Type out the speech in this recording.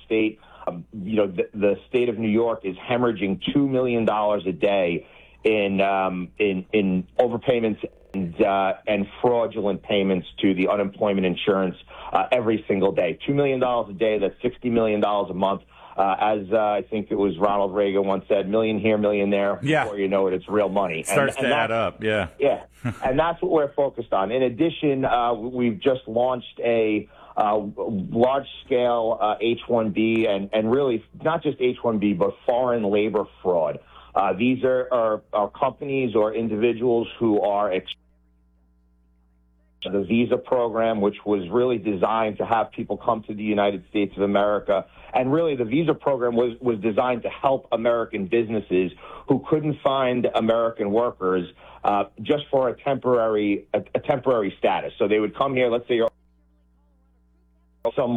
state. The state of New York is hemorrhaging $2 million a day in overpayments and fraudulent payments to the unemployment insurance every single day. $2 million a day, that's $60 million a month. As I think it was Ronald Reagan once said, million here, million there. Yeah. Before you know it, it's real money. It starts to add up, yeah. Yeah, and that's what we're focused on. In addition, we've just launched a large-scale H-1B, and really not just H-1B, but foreign labor fraud. These are companies or individuals who are the visa program, which was really designed to have people come to the United States of America. And really, the visa program was designed to help American businesses who couldn't find American workers just for a temporary status. So they would come here, let's say you're some